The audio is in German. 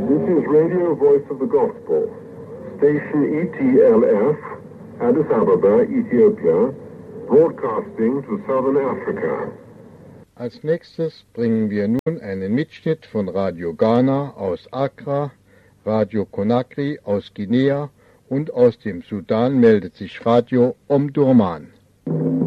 This is Radio Voice of the Gospel, Station ETLF, Addis Ababa, Ethiopia, broadcasting to Southern Africa. Als nächstes bringen wir nun einen Mitschnitt von Radio Ghana aus Accra, Radio Conakry aus Guinea und aus dem Sudan meldet sich Radio Omdurman.